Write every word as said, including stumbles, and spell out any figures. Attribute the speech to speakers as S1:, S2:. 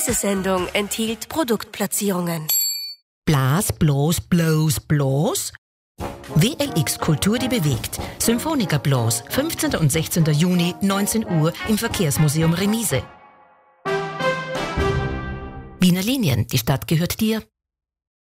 S1: Diese Sendung enthielt Produktplatzierungen.
S2: Blas, Blos, Blows, Blos? W L X Kultur, die bewegt. Symphoniker Blos, fünfzehnten und sechzehnten Juni, neunzehn Uhr im Verkehrsmuseum Remise. Wiener Linien, die Stadt gehört dir.